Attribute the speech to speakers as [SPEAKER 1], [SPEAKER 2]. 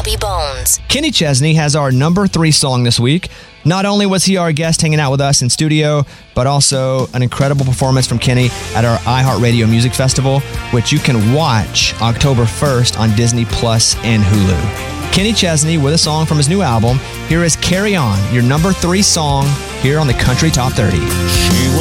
[SPEAKER 1] Bobby Bones.
[SPEAKER 2] Kenny Chesney has our number 3 song this week. Not only was he our guest hanging out with us in studio, but also an incredible performance from Kenny at our iHeartRadio Music Festival, which you can watch October 1st on Disney Plus and Hulu. Kenny Chesney with a song from his new album. Here is Carry On, your number 3 song here on the Country Top 30.